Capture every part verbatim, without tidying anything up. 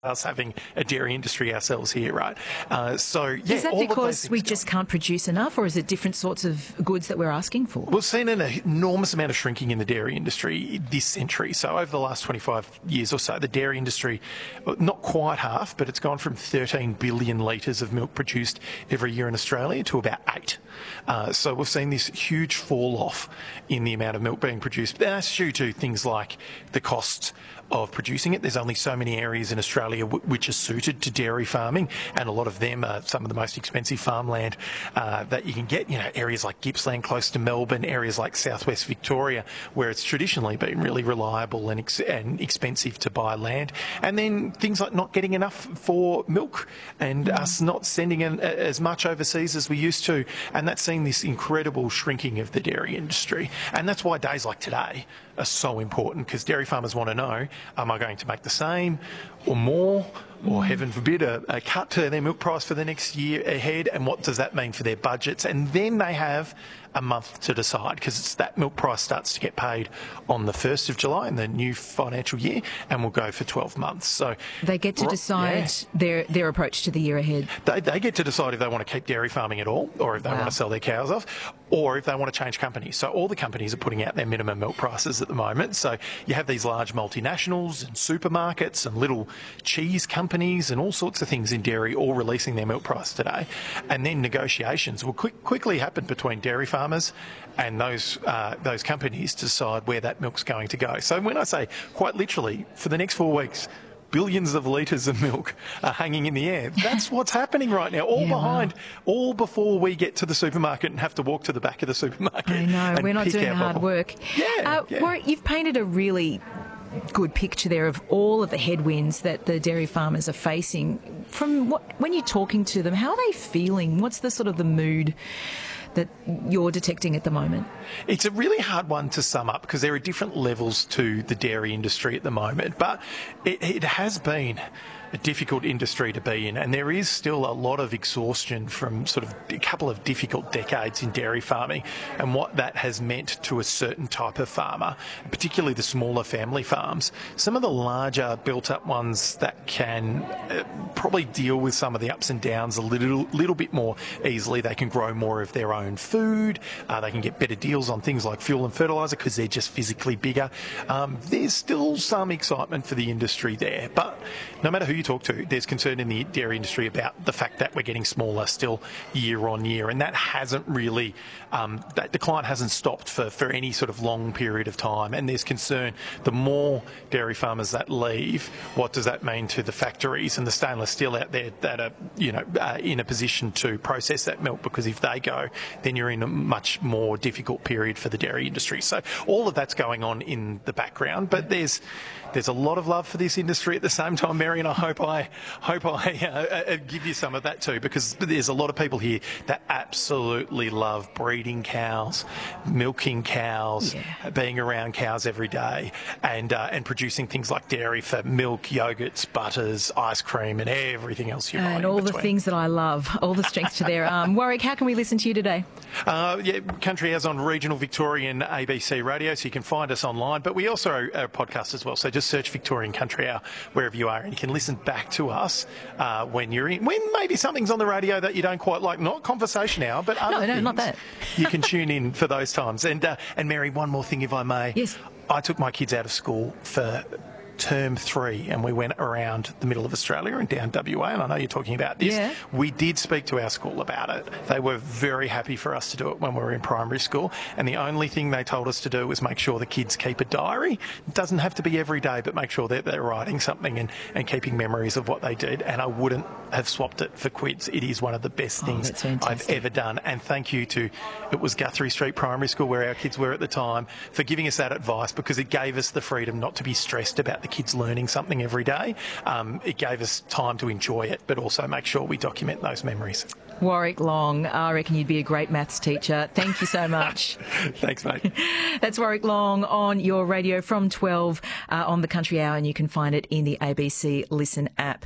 us having a dairy industry ourselves here, right? Uh, so, yeah, is that all of those because things we go- just can't produce enough, or is it different sorts of goods that we're asking for? We've seen an enormous amount of shrinking in the dairy industry this century. So over the last twenty-five years or so, the dairy industry, not quite half, but it's gone from thirteen billion litres of milk produced every year in Australia to about eight. Uh, so we've seen this huge fall off in the amount of milk being produced. That's due to things like the cost of producing it. There's only so many areas in Australia w- which are suited to dairy farming, and a lot of them are some of the most expensive farmland uh, that you can get. You know, areas like Gippsland close to Melbourne, areas like southwest Victoria, where it's traditionally been really reliable and, ex- and expensive to buy land. And then things like not getting enough for milk, and mm. us not sending in as much overseas as we used to. And that's seen this incredible shrinking of the dairy industry. And that's why days like today are so important, because dairy farmers want to know, am I going to make the same or more, or heaven forbid, a, a cut to their milk price for the next year ahead, and what does that mean for their budgets? And then they have a month to decide, because it's that milk price starts to get paid on the first of July in the new financial year, and will go for twelve months. So they get to decide yeah. their their approach to the year ahead. They, they get to decide if they want to keep dairy farming at all, or if they wow. want to sell their cows off, or if they want to change companies. So all the companies are putting out their minimum milk prices at the moment. So you have these large multinationals and supermarkets and little cheese companies and all sorts of things in dairy all releasing their milk price today. And then negotiations will quick, quickly happen between dairy farmers and those uh, those companies to decide where that milk's going to go. So when I say quite literally, for the next four weeks, billions of litres of milk are hanging in the air. That's what's happening right now, all yeah, behind, wow. all before we get to the supermarket and have to walk to the back of the supermarket. I know, we're not doing the hard work. Yeah, uh, yeah. Warwick, you've painted a really good picture there of all of the headwinds that the dairy farmers are facing. From what, when you're talking to them, how are they feeling? What's the sort of the mood that you're detecting at the moment? It's a really hard one to sum up, because there are different levels to the dairy industry at the moment, but it, it has been a difficult industry to be in, and there is still a lot of exhaustion from sort of a couple of difficult decades in dairy farming, and what that has meant to a certain type of farmer, particularly the smaller family farms. Some of the larger built-up ones that can uh, probably deal with some of the ups and downs a little little bit more easily. They can grow more of their own food, uh, they can get better deals on things like fuel and fertiliser because they're just physically bigger. Um, there's still some excitement for the industry there, but no matter who you talk to, there's concern in the dairy industry about the fact that we're getting smaller still year on year, and that hasn't really, um, that decline hasn't stopped for, for any sort of long period of time. And there's concern, the more dairy farmers that leave, what does that mean to the factories and the stainless steel out there that are, you know, uh, in a position to process that milk? Because if they go, then you're in a much more difficult period for the dairy industry. So all of that's going on in the background, but there's there's a lot of love for this industry at the same time, Mary, and I hope I hope I uh, uh, give you some of that too, because there's a lot of people here that absolutely love breeding cows, milking cows, yeah. being around cows every day, and uh, and producing things like dairy for milk, yogurts, butters, ice cream, and everything else you and and all the things that I love, all the strength to their arm. Warwick, how can we listen to you today? Uh, yeah, Country Hours on regional Victorian A B C radio, so you can find us online. But we also are a podcast as well, so just search Victorian Country Hour wherever you are, and you can listen back to us uh, when you're in. When maybe something's on the radio that you don't quite like, not Conversation Hour, but other no, no, things, not that. You can tune in for those times. And uh, and Mary, one more thing, if I may. Yes. I took my kids out of school for term three, and we went around the middle of Australia and down W A, and I know you're talking about this. Yeah. We did speak to our school about it. They were very happy for us to do it when we were in primary school, and the only thing they told us to do was make sure the kids keep a diary. It doesn't have to be every day, but make sure that they're writing something and, and keeping memories of what they did, and I wouldn't have swapped it for quids. It is one of the best things oh, I've ever done, and thank you to, it was Guthrie Street Primary School where our kids were at the time, for giving us that advice, because it gave us the freedom not to be stressed about the kids learning something every day. Um, it gave us time to enjoy it, but also make sure we document those memories. Warwick Long, I reckon you'd be a great maths teacher. Thank you so much. Thanks, mate. That's Warwick Long on your radio from twelve uh, on the Country Hour, and you can find it in the A B C Listen app.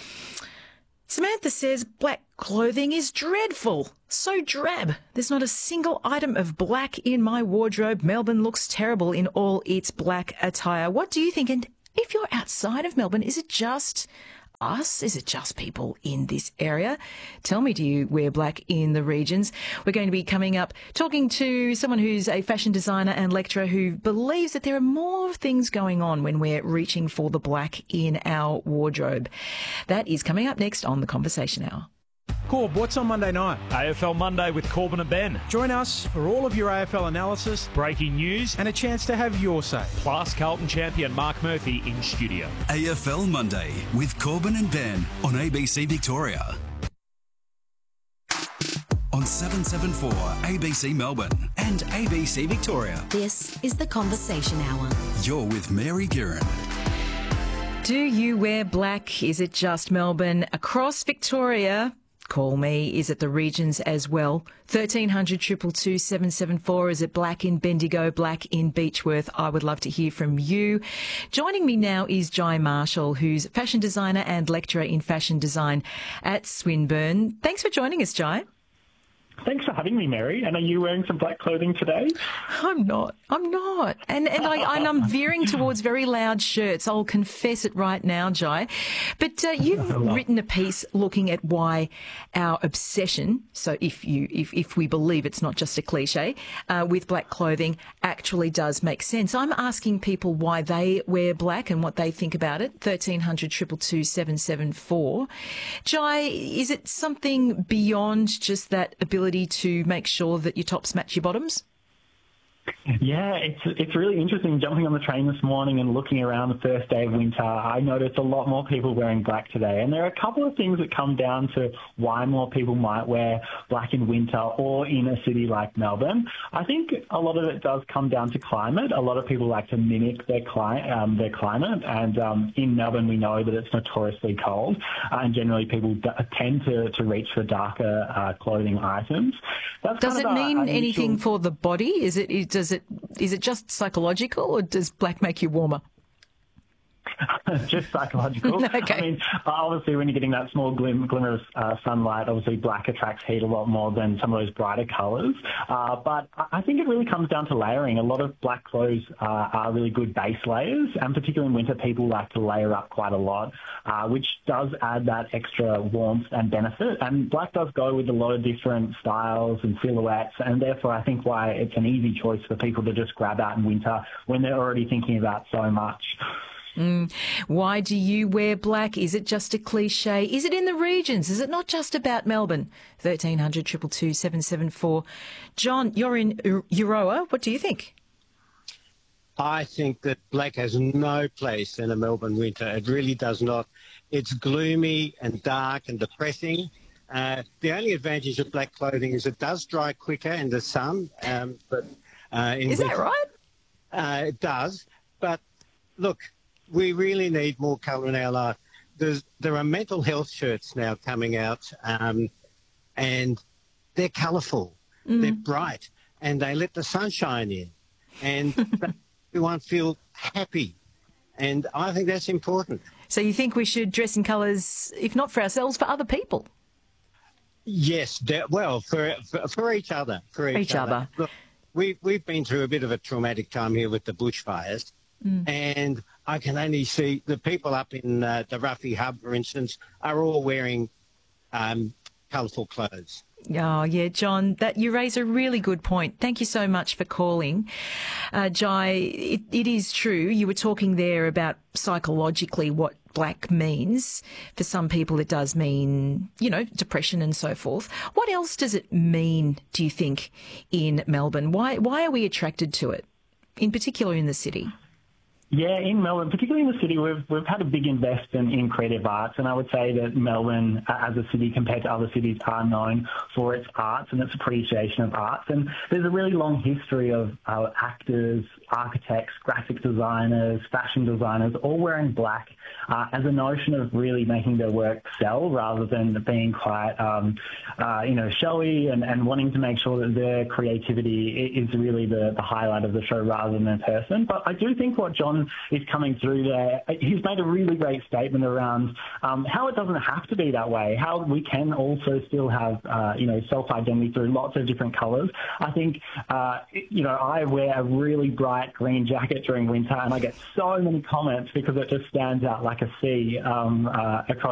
Samantha says black clothing is dreadful. So drab. There's not a single item of black in my wardrobe. Melbourne looks terrible in all its black attire. What do you think? And if you're outside of Melbourne, is it just us? Is it just people in this area? Tell me, do you wear black in the regions? We're going to be coming up talking to someone who's a fashion designer and lecturer who believes that there are more things going on when we're reaching for the black in our wardrobe. That is coming up next on The Conversation Hour. Corb, what's on Monday night? A F L Monday with Corbin and Ben. Join us for all of your A F L analysis, Breaking news, and a chance to have your say. plus Carlton champion Mark Murphy in studio. A F L Monday with Corbin and Ben on A B C Victoria. On seven seventy-four A B C Melbourne and A B C Victoria. This is The Conversation Hour. You're with Mary Guerin. Do you wear black? Is it just Melbourne? Across Victoria, call me. Is it the regions as well? thirteen hundred, two two two, seven seven four. Is it black in Bendigo, black in Beechworth? I would love to hear from you. Joining me now is Jai Marshall, who's fashion designer and lecturer in fashion design at Swinburne. Thanks for joining us, Jai. Thanks for having me, Mary. And are you wearing some black clothing today? I'm not. I'm not. And and, I, and I'm veering towards very loud shirts. I'll confess it right now, Jai. But uh, you've written a piece looking at why our obsession, so if you if, if we believe it's not just a cliche, uh, with black clothing actually does make sense. I'm asking people why they wear black and what they think about it. thirteen hundred, two two two, seven seven four. Jai, is it something beyond just that ability to make sure that your tops match your bottoms? Yeah, it's it's really interesting. Jumping on the train this morning and looking around the first day of winter, I noticed a lot more people wearing black today. And there are a couple of things that come down to why more people might wear black in winter or in a city like Melbourne. I think a lot of it does come down to climate. A lot of people like to mimic their, cli- um, their climate. And um, in Melbourne, we know that it's notoriously cold. Uh, and generally, people d- tend to, to reach for darker uh, clothing items. That's Does kind it of a- mean an anything initial- for the body? Is it? Is, does it? Is it just psychological, or does black make you warmer? Just psychological. Okay. I mean, obviously, when you're getting that small glim, glimmer of uh, sunlight, obviously black attracts heat a lot more than some of those brighter colours. Uh, but I think it really comes down to layering. A lot of black clothes uh, are really good base layers, and particularly in winter, people like to layer up quite a lot, uh, which does add that extra warmth and benefit. And black does go with a lot of different styles and silhouettes, and therefore I think why it's an easy choice for people to just grab out in winter when they're already thinking about so much. Mm. Why do you wear black? Is it just a cliche? Is it in the regions? Is it not just about Melbourne? thirteen hundred, two two two, seven seven four. John, you're in Euroa. What do you think? I think that black has no place in a Melbourne winter. It really does not. It's gloomy and dark and depressing. Uh, the only advantage of black clothing is it does dry quicker in the sun. Um, but uh, in Is winter, that right? Uh, it does. But look, we really need more colour in our life. There's, there are mental health shirts now coming out, um, and they're colourful, mm. they're bright, and they let the sunshine in, and everyone feel happy. And I think that's important. So you think we should dress in colours, if not for ourselves, for other people? Yes, de- well, for, for for each other. For each, each other. other. Look, we, we've been through a bit of a traumatic time here with the bushfires, mm. and I can only see the people up in uh, the Ruffy Hub, for instance, are all wearing um, colourful clothes. Oh, yeah, John, that you raise a really good point. Thank you so much for calling. Uh, Jai, it, it is true. You were talking there about psychologically what black means. For some people, it does mean, you know, depression and so forth. What else does it mean, do you think, in Melbourne? Why, why are we attracted to it, in particular in the city? Yeah, in Melbourne, particularly in the city, we've we've had a big investment in creative arts, and I would say that Melbourne, as a city compared to other cities, are known for its arts and its appreciation of arts. And there's a really long history of uh, actors, architects, graphic designers, fashion designers, all wearing black uh, as a notion of really making their work sell rather than being quite, um, uh, you know, showy and, and wanting to make sure that their creativity is really the, the highlight of the show rather than their person. But I do think what John is coming through there, he's made a really great statement around um, how it doesn't have to be that way, how we can also still have, uh, you know, self-identity through lots of different colours. I think, uh, you know, I wear a really bright green jacket during winter and I get so many comments because it just stands out like a C um, uh, across